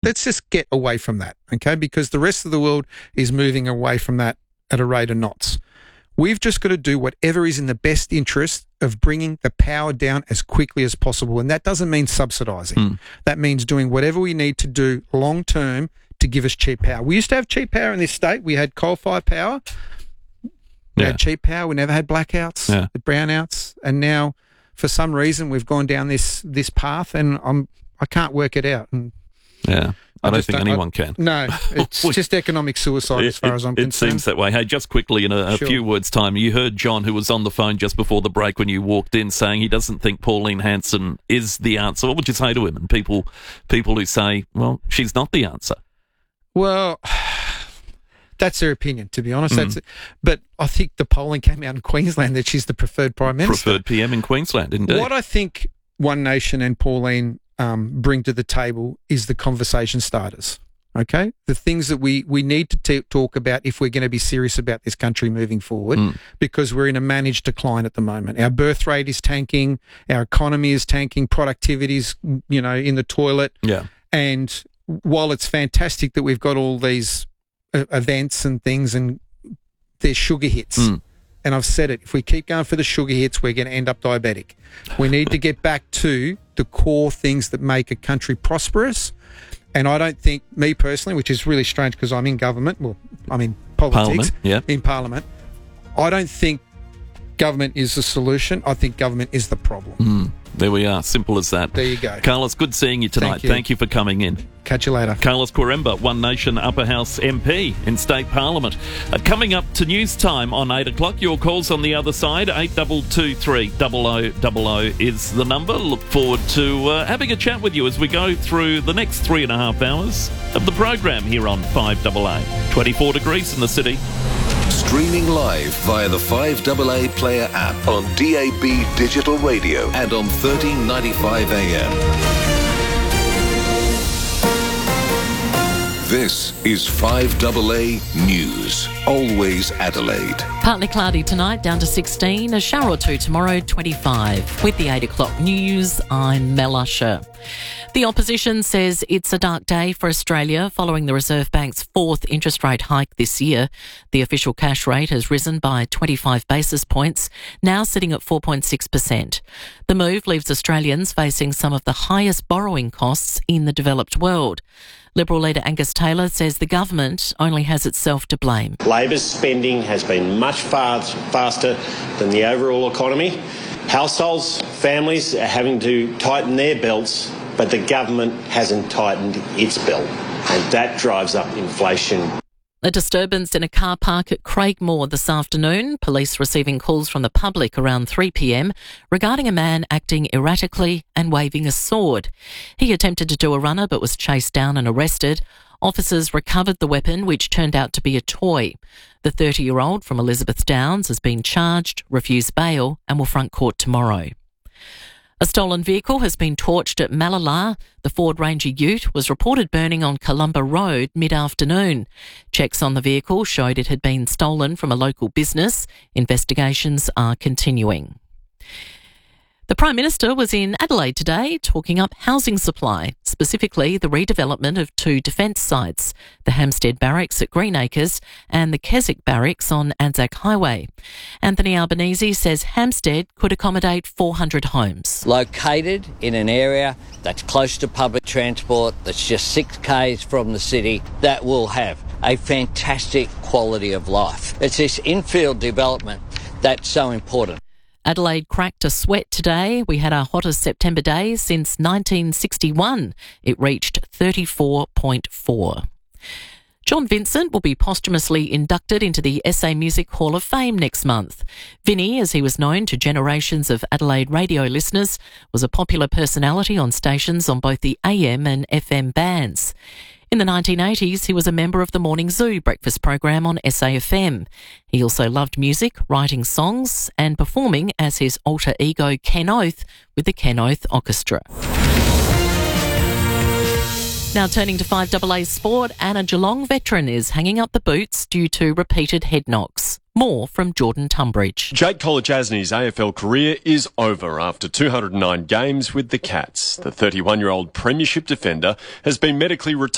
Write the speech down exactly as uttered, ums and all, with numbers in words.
let's just get away from that, okay? Because the rest of the world is moving away from that at a rate of knots. We've just got to do whatever is in the best interest of bringing the power down as quickly as possible. And that doesn't mean subsidising. Mm. That means doing whatever we need to do long term to give us cheap power. We used to have cheap power in this state. We had coal-fired power. We yeah. had cheap power. We never had blackouts, yeah. brownouts. And now, for some reason, we've gone down this this path, and I'm I can't work it out. And yeah. I, I don't think don't, anyone I, can. No, it's just economic suicide as far it, as I'm it concerned. It seems that way. Hey, just quickly, in a, a sure. few words' time, you heard John, who was on the phone just before the break when you walked in, saying he doesn't think Pauline Hanson is the answer. What would you say to him? And people, people who say, well, she's not the answer. Well, that's their opinion, to be honest. Mm. That's, but I think the polling came out in Queensland that she's the preferred Prime Minister. Preferred P M in Queensland, indeed. What I think One Nation and Pauline um, bring to the table is the conversation starters. Okay, the things that we, we need to t- talk about if we're going to be serious about this country moving forward, mm. because we're in a managed decline at the moment. Our birth rate is tanking, our economy is tanking, productivity is, you know, in the toilet. Yeah. And while it's fantastic that we've got all these uh, events and things, and there's sugar hits, mm. and I've said it, if we keep going for the sugar hits, we're going to end up diabetic. We need to get back to the core things that make a country prosperous. And I don't think, me personally, which is really strange because I'm in government, well, I'm in politics, Parliament, yeah. in Parliament, I don't think government is the solution. I think government is the problem. Mm, there we are. Simple as that. There you go. Carlos, good seeing you tonight. Thank you, Thank you for coming in. Catch you later. Carlos Quaremba, One Nation Upper House M P in State Parliament. Uh, coming up to news time on eight o'clock, your calls on the other side, eight two two three, double oh double oh is the number. Look forward to uh, having a chat with you as we go through the next three and a half hours of the program here on five A A. twenty-four degrees in the city. Streaming live via the five A A Player app on D A B Digital Radio and on thirteen ninety-five A M. This is five A A News. Always Adelaide. Partly cloudy tonight, down to sixteen. A shower or two tomorrow, twenty-five. With the eight o'clock news, I'm Mel Usher. The opposition says it's a dark day for Australia following the Reserve Bank's fourth interest rate hike this year. The official cash rate has risen by twenty-five basis points, now sitting at four point six percent. The move leaves Australians facing some of the highest borrowing costs in the developed world. Liberal leader Angus Taylor says the government only has itself to blame. Labor's spending has been much far faster than the overall economy. Households, families are having to tighten their belts, but the government hasn't tightened its belt, and that drives up inflation. A disturbance in a car park at Craigmore this afternoon. Police receiving calls from the public around three p.m. regarding a man acting erratically and waving a sword. He attempted to do a runner but was chased down and arrested. Officers recovered the weapon, which turned out to be a toy. The thirty-year-old from Elizabeth Downs has been charged, refused bail and will front court tomorrow. A stolen vehicle has been torched at Malala. The Ford Ranger Ute was reported burning on Columba Road mid-afternoon. Checks on the vehicle showed it had been stolen from a local business. Investigations are continuing. The Prime Minister was in Adelaide today talking up housing supply, specifically the redevelopment of two defence sites, the Hampstead Barracks at Greenacres and the Keswick Barracks on Anzac Highway. Anthony Albanese says Hampstead could accommodate four hundred homes. Located in an area that's close to public transport, that's just six k's from the city, that will have a fantastic quality of life. It's this infield development that's so important. Adelaide cracked a sweat today. We had our hottest September day since nineteen sixty-one. It reached thirty-four point four. John Vincent will be posthumously inducted into the S A Music Hall of Fame next month. Vinnie, as he was known to generations of Adelaide radio listeners, was a popular personality on stations on both the A M and F M bands. In the nineteen eighties, he was a member of the Morning Zoo breakfast program on S A F M. He also loved music, writing songs and performing as his alter ego Ken Oath with the Ken Oath Orchestra. Now turning to five A A sport, and a Geelong veteran is hanging up the boots due to repeated head knocks. More from Jordan Tunbridge. Jake Kolodjasny's A F L career is over after two hundred nine games with the Cats. The thirty-one-year-old premiership defender has been medically retired